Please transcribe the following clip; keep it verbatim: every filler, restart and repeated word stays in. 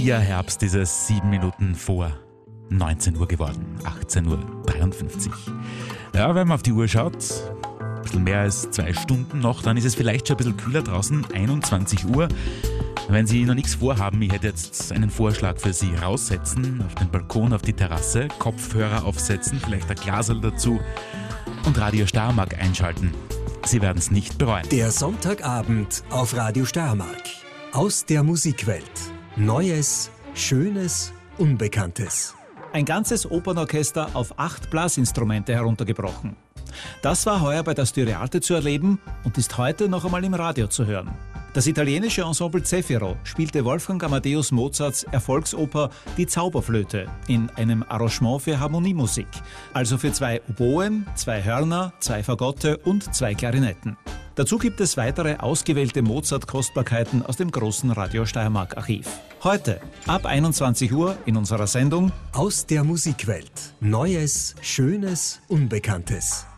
Ja, Herbst ist es sieben Minuten vor neunzehn Uhr geworden, achtzehn Uhr dreiundfünfzig. Ja, wenn man auf die Uhr schaut, ein bisschen mehr als zwei Stunden noch, dann ist es vielleicht schon ein bisschen kühler draußen, einundzwanzig Uhr. Wenn Sie noch nichts vorhaben, ich hätte jetzt einen Vorschlag für Sie. Raussetzen, auf den Balkon, auf die Terrasse, Kopfhörer aufsetzen, vielleicht ein Glasl dazu und Radio Steiermark einschalten. Sie werden es nicht bereuen. Der Sonntagabend auf Radio Steiermark. Aus der Musikwelt. Neues, Schönes, Unbekanntes. Ein ganzes Opernorchester auf acht Blasinstrumente heruntergebrochen. Das war heuer bei der Styriarte zu erleben und ist heute noch einmal im Radio zu hören. Das italienische Ensemble Zefiro spielte Wolfgang Amadeus Mozarts Erfolgsoper Die Zauberflöte in einem Arrangement für Harmoniemusik, also für zwei Oboen, zwei Hörner, zwei Fagotte und zwei Klarinetten. Dazu gibt es weitere ausgewählte Mozart-Kostbarkeiten aus dem großen Radio Steiermark-Archiv. Heute ab einundzwanzig Uhr in unserer Sendung Aus der Musikwelt. Neues, Schönes, Unbekanntes.